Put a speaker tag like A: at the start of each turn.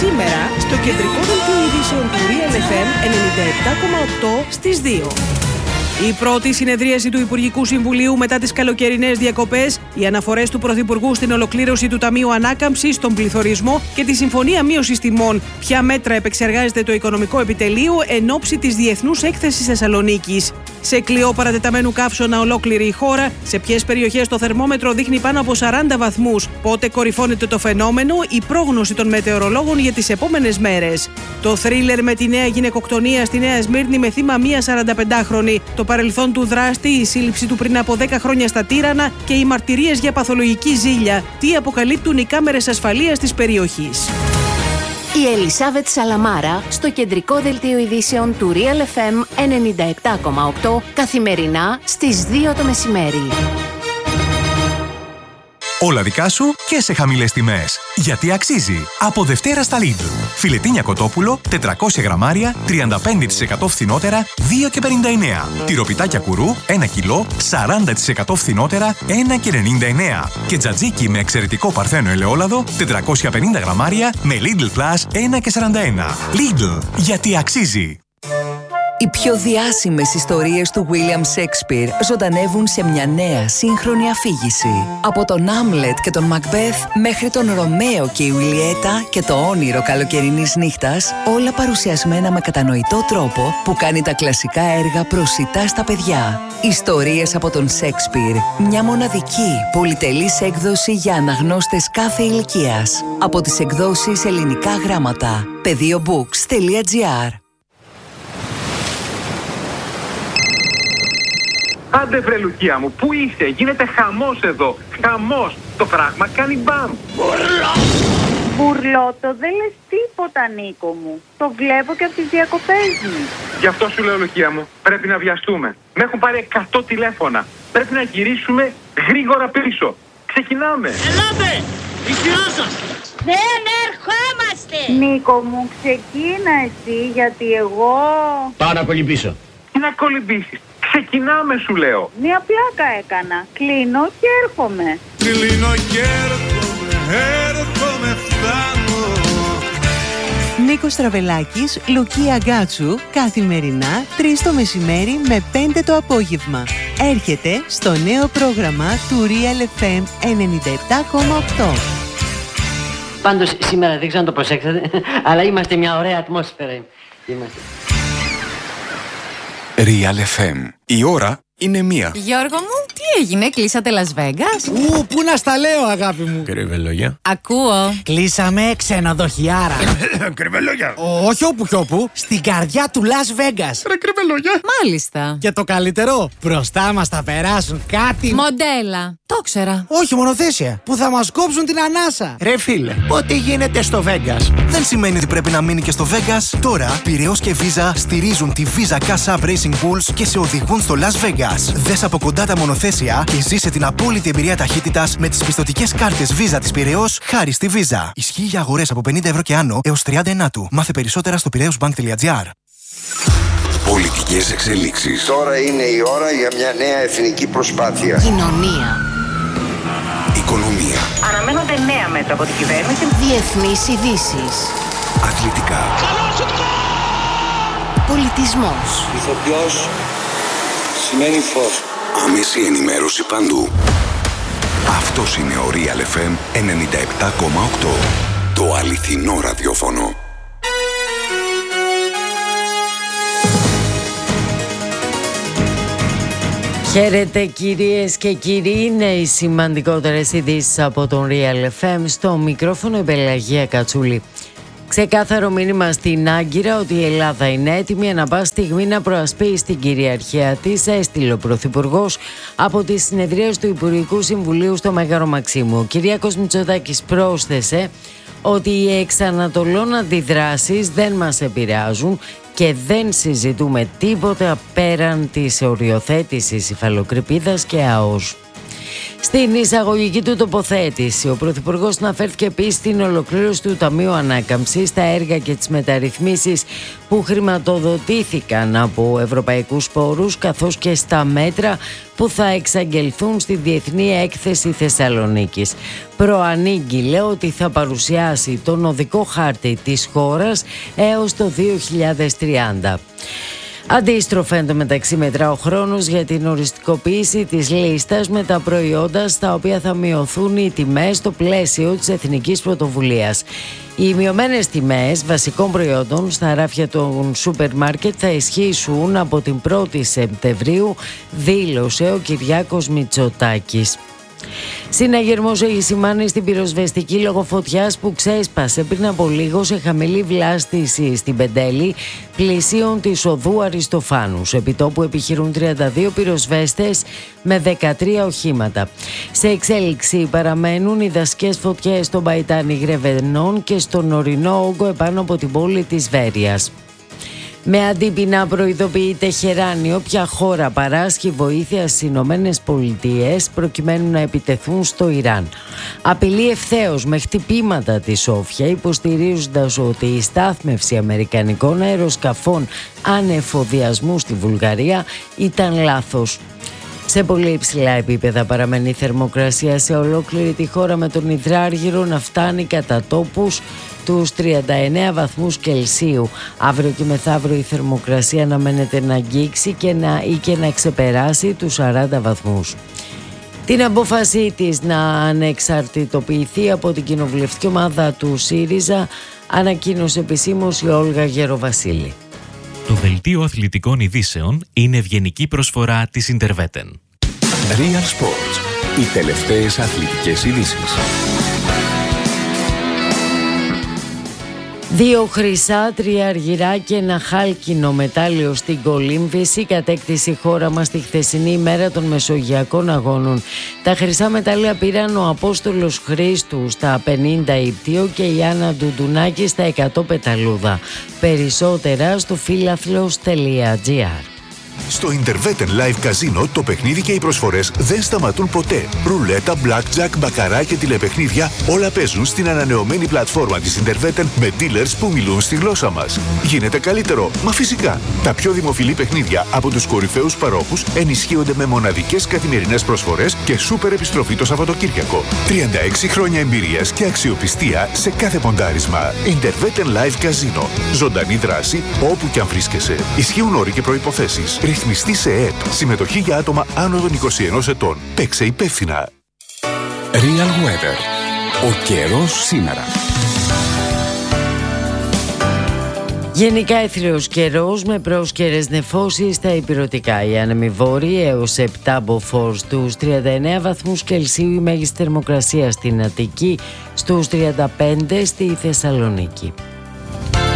A: σήμερα στο κεντρικό δελτίο ειδήσεων του Real FM 97,8 στις 2. Η πρώτη συνεδρίαση του Υπουργικού Συμβουλίου μετά τις καλοκαιρινές διακοπές, οι αναφορές του Πρωθυπουργού στην ολοκλήρωση του Ταμείου Ανάκαμψης, τον πληθωρισμό και τη Συμφωνία Μείωσης Τιμών. Ποια μέτρα επεξεργάζεται το Οικονομικό Επιτελείο εν ώψη της Διεθνούς Έκθεσης Θεσσαλονίκης. Σε κλειό παρατεταμένου καύσωνα ολόκληρη η χώρα, σε ποιες περιοχές το θερμόμετρο δείχνει πάνω από 40 βαθμούς. Πότε κορυφώνεται το φαινόμενο, η πρόγνωση των μετεωρολόγων για τις επόμενες μέρες. Το θρίλερ με τη νέα γυναικοκτονία στη Νέα Σμύρνη με θύμα μία 45χρονη. Το παρελθόν του δράστη, η σύλληψη του πριν από 10 χρόνια στα Τύρανα και οι μαρτυρίες για παθολογική ζήλια. Τι αποκαλύπτουν οι κάμερες ασφαλείας της περιοχής.
B: Η Ελισάβετ Σαλαμάρα στο κεντρικό δελτίο ειδήσεων του Real FM 97,8 καθημερινά στις 2 το μεσημέρι.
C: Όλα δικά σου και σε χαμηλές τιμές. Γιατί αξίζει. Από Δευτέρα στα Lidl. Φιλετίνια κοτόπουλο, 400 γραμμάρια, 35% φθηνότερα, 2,59. Τυροπιτάκια κουρού, 1 κιλό, 40% φθηνότερα, 1,99. Και τζατζίκι με εξαιρετικό παρθένο ελαιόλαδο, 450 γραμμάρια, με Lidl Plus, 1,41. Lidl. Γιατί αξίζει.
D: Οι πιο διάσημες ιστορίες του William Shakespeare ζωντανεύουν σε μια νέα σύγχρονη αφήγηση. Από τον Άμλετ και τον Μακμπέθ μέχρι τον Ρωμαίο και η Ιουλιέτα και το όνειρο καλοκαιρινής νύχτας, όλα παρουσιασμένα με κατανοητό τρόπο που κάνει τα κλασικά έργα προσιτά στα παιδιά. Ιστορίες από τον Shakespeare, μια μοναδική πολυτελής έκδοση για αναγνώστες κάθε ηλικίας. Από τις εκδόσεις Ελληνικά Γράμματα. Πεδίobooks.gr.
E: Άντε βρε Λουκία μου, πού είσαι, γίνεται χαμός εδώ, χαμός, το φράγμα κάνει μπαμ.
F: Μπουρλότο, δεν λες τίποτα Νίκο μου, το βλέπω και από τις διακοπές μου.
E: Γι' αυτό σου λέω Λουκία μου, πρέπει να βιαστούμε, με έχουν πάρει 100 τηλέφωνα, πρέπει να γυρίσουμε γρήγορα πίσω, ξεκινάμε.
G: Ελάτε, η σειρά σας.
F: Δεν ερχόμαστε. Νίκο μου, ξεκίνα εσύ, γιατί εγώ...
G: Πάω να κολυμπήσω.
E: Τι να κολυμπήσεις. Ξεκινάμε σου λέω.
F: Μια πλάκα έκανα. Κλείνω και έρχομαι.
H: Κλείνω και έρχομαι, φτάνω.
I: Νίκος Τραβελάκης, Λουκία Γκάτσου, καθημερινά 3 το μεσημέρι με 5 το απόγευμα. Έρχεται στο νέο πρόγραμμα του Real FM 97,8.
J: Πάντως σήμερα δεν ξέρω αν το προσέξατε, αλλά είμαστε μια ωραία ατμόσφαιρα. Είμαστε.
C: Real FM. Η ώρα είναι 1.
K: Γιώργο μου, τι έγινε, κλείσατε Las Vegas?
L: Πού να στα λέω, αγάπη μου.
C: Κρυβελόγια.
K: Ακούω.
L: Κλείσαμε ξενοδοχιάρα.
C: Κρυβελόγια.
L: Όχι όπου κι όπου, στην καρδιά του Las Vegas.
C: Ρε κρυβελόγια.
K: Μάλιστα.
L: Και το καλύτερο, μπροστά μας θα περάσουν κάτι...
K: Μοντέλα. Το ξέρα.
L: Όχι, μονοθέσια. Που θα μας κόψουν την ανάσα.
M: Ρε φίλε, ό,τι γίνεται στο Vegas
N: δεν σημαίνει ότι πρέπει να μείνει και στο Vegas. Τώρα, Πειραιώς και Visa στηρίζουν τη Visa Cash App Racing Pools και σε οδηγούν στο Las Vegas. Δες από κοντά τα μονοθέσια και ζήσε την απόλυτη εμπειρία ταχύτητας με τις πιστωτικές κάρτες Visa της Πειραιώς χάρη στη Visa. Ισχύει για αγορές από 50 ευρώ και άνω έως 39 του. Μάθε περισσότερα στο piraeusbank.gr.
O: Πολιτικές εξελίξεις.
P: Τώρα είναι η ώρα για μια νέα εθνική προσπάθεια.
B: Κοινωνία.
O: Οικονομία.
Q: Αναμένονται νέα μέτρα από την κυβέρνηση.
B: Διεθνείς ειδήσεις.
O: Αθλητικά.
B: Πολιτισμός.
P: Ηθοποιός σημαίνει φως.
O: Άμεση ενημέρωση παντού. Αυτός είναι ο Real FM 97,8. Το αληθινό ραδιόφωνο.
R: Χαίρετε κυρίες και κύριοι, είναι οι σημαντικότερες ειδήσεις από τον Real FM. Στο μικρόφωνο η Πελαγία Κατσούλη. Ξεκάθαρο μήνυμα στην Άγκυρα ότι η Ελλάδα είναι έτοιμη ανά πάση στιγμή να προασπίσει την κυριαρχία της, έστειλε ο Πρωθυπουργός από τις συνεδρίες του Υπουργικού Συμβουλίου στο Μέγαρο Μαξίμου. Ο Κυριάκος Μητσοτάκης πρόσθεσε ότι οι εξανατολών αντιδράσεις δεν μας επηρεάζουν και δεν συζητούμε τίποτα πέραν της οριοθέτησης υφαλοκρηπίδας και ΑΟΣ. Στην εισαγωγική του τοποθέτηση, ο Πρωθυπουργός αναφέρθηκε επίσης στην ολοκλήρωση του Ταμείου Ανάκαμψης, τα έργα και τις μεταρρυθμίσεις που χρηματοδοτήθηκαν από ευρωπαϊκούς πόρους, καθώς και στα μέτρα που θα εξαγγελθούν στη Διεθνή Έκθεση Θεσσαλονίκης. Προανήγγειλε ότι θα παρουσιάσει τον οδικό χάρτη της χώρας έως το 2030. Αντίστροφα, εντωμεταξύ, μετρά ο χρόνος για την οριστικοποίηση της λίστας με τα προϊόντα στα οποία θα μειωθούν οι τιμές στο πλαίσιο της Εθνικής Πρωτοβουλίας. Οι μειωμένες τιμές βασικών προϊόντων στα ράφια των σούπερ μάρκετ θα ισχύσουν από την 1η Σεπτεμβρίου, δήλωσε ο Κυριάκος Μητσοτάκης. Συναγερμός έχει σημάνει στην πυροσβεστική λόγω φωτιάς που ξέσπασε πριν από λίγο σε χαμηλή βλάστηση στην Πεντέλη, πλησίων της οδού Αριστοφάνους. Επιτόπου επιχειρούν 32 πυροσβέστες με 13 οχήματα. Σε εξέλιξη παραμένουν οι δασικές φωτιές στον Παϊτάνη Γρεβενών και στον ορεινό όγκο επάνω από την πόλη της Βέρειας. Με αντίπεινα προειδοποιεί Τεχεράνη όποια χώρα παράσχει βοήθεια στις Ηνωμένες Πολιτείες προκειμένου να επιτεθούν στο Ιράν. Απειλεί ευθέως με χτυπήματα τη Σόφια, υποστηρίζοντας ότι η στάθμευση αμερικανικών αεροσκαφών ανεφοδιασμού στη Βουλγαρία ήταν λάθος. Σε πολύ υψηλά επίπεδα παραμένει η θερμοκρασία σε ολόκληρη τη χώρα, με τον υδράργυρο να φτάνει κατά τόπους τους 39 βαθμούς Κελσίου. Αύριο και μεθαύριο η θερμοκρασία αναμένεται να αγγίξει και να ξεπεράσει τους 40 βαθμούς. Την απόφασή της να ανεξαρτητοποιηθεί από την κοινοβουλευτική ομάδα του ΣΥΡΙΖΑ ανακοίνωσε επισήμως η Όλγα Γεροβασίλη.
S: Το δελτίο αθλητικών ειδήσεων είναι ευγενική προσφορά της Interveten.
O: Real Sports. Οι τελευταίες αθλητικές ειδήσεις.
R: 2 χρυσά, 3 αργυρά και ένα χάλκινο μετάλλιο στην κολύμβηση κατέκτησε η χώρα μας τη χθεσινή ημέρα των Μεσογειακών Αγώνων. Τα χρυσά μετάλλια πήραν ο Απόστολος Χρήστου στα 50 ύπτιο και η Άννα Ντουντουνάκη στα 100 πεταλούδα. Περισσότερα στο φίλαθλος.gr.
T: Στο Interveten Live Casino το παιχνίδι και οι προσφορές δεν σταματούν ποτέ. Ρουλέτα, blackjack, μπακαρά και τηλεπαιχνίδια όλα παίζουν στην ανανεωμένη πλατφόρμα της Interveten με dealers που μιλούν στη γλώσσα μας. Γίνεται καλύτερο, μα φυσικά. Τα πιο δημοφιλή παιχνίδια από τους κορυφαίους παρόχους ενισχύονται με μοναδικές καθημερινές προσφορές και σούπερ επιστροφή το Σαββατοκύριακο. 36 χρόνια εμπειρίας και αξιοπιστία σε κάθε ποντάρισμα. Interveten Live Casino. Ζωντανή δράση όπου και αν βρίσκεσαι. Ισχύουν όροι και προϋποθέσεις. Ρυθμιστή σε ΕΕΠ. Συμμετοχή για άτομα άνω των 21 ετών. Παίξε υπεύθυνα.
O: Real Weather. Ο καιρός σήμερα.
R: Γενικά έθριος καιρός με πρόσκαιρες νεφώσεις στα ηπειρωτικά. Οι άνεμοι βόρειοι έως 7 μποφόρ στους 39 βαθμούς Κελσίου, η μέγιστη θερμοκρασία στην Αττική στους 35 στη Θεσσαλονίκη.